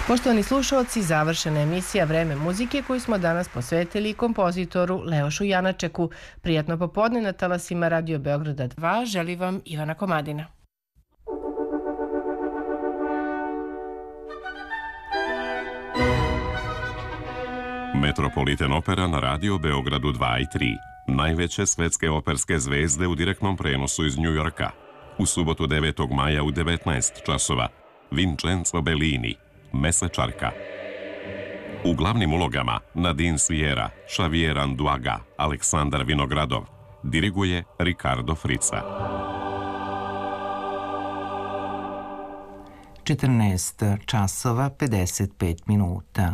Poštovani slušalci, završena emisija Vreme muzike koju smo danas posvetili kompozitoru Leošu Janačeku. Prijatno popodne na talasima Radio Beograda 2. Želi vam Ivana Komadina. Metropolitan opera na Radio Beogradu 2 i 3. Najveće svetske operske zvezde u direktnom prenosu iz Njujorka. U subotu 9. maja u 19 časova. Vincenzo Bellini, Mesečarka. U glavnim ulogama Nadine Sierra, Xavier Anduaga, Aleksandar Vinogradov. Diriguje Ricardo Frica. 14 časova 55 minuta.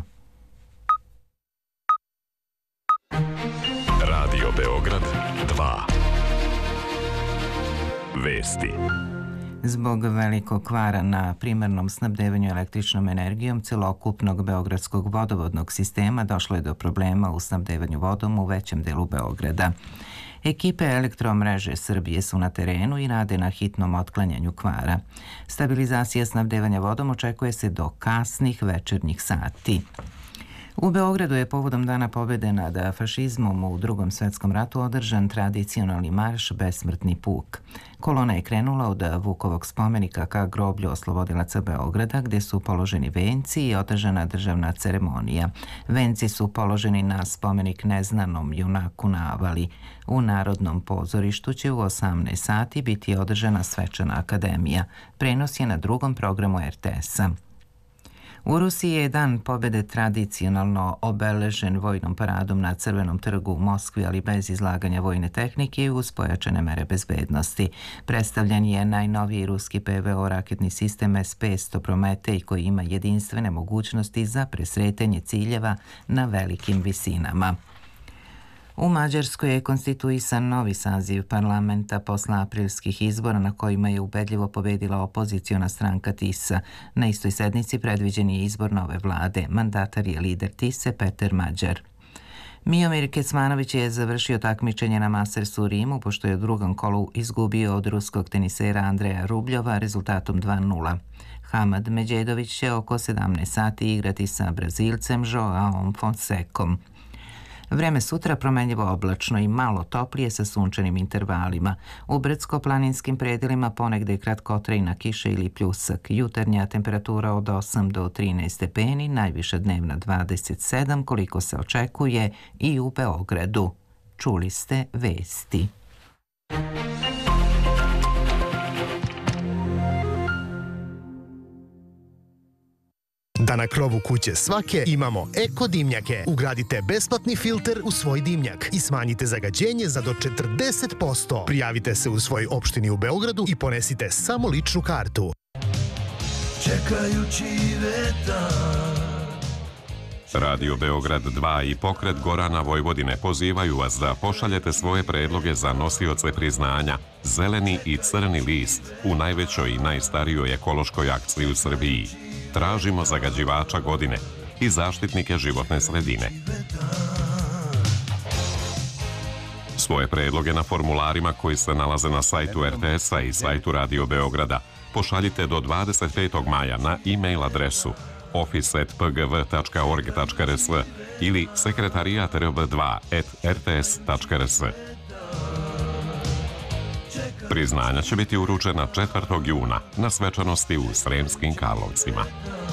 Radio Beograd 2. Vesti. Zbog velikog kvara na primarnom snabdevanju električnom energijom celokupnog beogradskog vodovodnog sistema došlo je do problema u snabdevanju vodom u većem delu Beograda. Ekipe Elektromreže Srbije su na terenu i rade na hitnom otklanjanju kvara. Stabilizacija snabdevanja vodom očekuje se do kasnih večernjih sati. U Beogradu je povodom Dana pobjede nad fašizmom u Drugom svetskom ratu održan tradicionalni marš Besmrtni puk. Kolona je krenula od Vukovog spomenika ka groblju oslobodilaca Beograda, gdje su položeni venci i održana državna ceremonija. Venci su položeni na spomenik neznanom junaku na Avali. U Narodnom pozorištu će u 18 sati biti održana svečana akademija. Prenos je na drugom programu RTS-a. U Rusiji je Dan pobjede tradicionalno obeležen vojnom paradom na Crvenom trgu u Moskvi, ali bez izlaganja vojne tehnike i uz pojačane mere bezbednosti. Predstavljen je najnoviji ruski PVO raketni sistem S-500 Prometej koji ima jedinstvene mogućnosti za presretanje ciljeva na velikim visinama. U Mađarskoj je konstituisan novi saziv parlamenta posle aprilskih izbora na kojima je ubedljivo pobedila opoziciona stranka TIS-a. Na istoj sednici predviđen je izbor nove vlade. Mandatar je lider TIS-e Peter Mađar. Miomir Kecmanović je završio takmičenje na Mastersu u Rimu pošto je u drugom kolu izgubio od ruskog tenisera Andreja Rubljova rezultatom 2:0. Hamad Međedović će oko 17 sati igrati sa Brazilcem Joaom Fonsecom. Vreme sutra promenljivo oblačno i malo toplije sa sunčanim intervalima. U brdsko-planinskim predelima ponegde kratkotrajna kiša ili pljusak. Jutarnja temperatura od 8 do 13 stepeni, najviša dnevna 27, koliko se očekuje i u Beogradu. Čuli ste vesti. Da na krovu kuće svake imamo eko dimnjake. Ugradite besplatni filter u svoj dimnjak i smanjite zagađenje za do 40%. Prijavite se u svojoj opštini u Beogradu i ponesite samo ličnu kartu. Čekajući vetar. Radio Beograd 2 i pokret Gorana Vojvodine pozivaju vas da pošaljete svoje predloge za nosioce priznanja Zeleni i crni list u najvećoj i najstarijoj ekološkoj akciji u Srbiji. Tražimo zagađivača godine i zaštitnike životne sredine. Svoje predloge na formularima koji se nalaze na sajtu RTS-a i sajtu Radio Beograda pošaljite do 25. maja na e-mail adresu office@pgv.org.rs ili sekretarijatrb2@rts.rs. Priznanja će biti uručena 4. juna na svečanosti u Sremskim Karlovcima.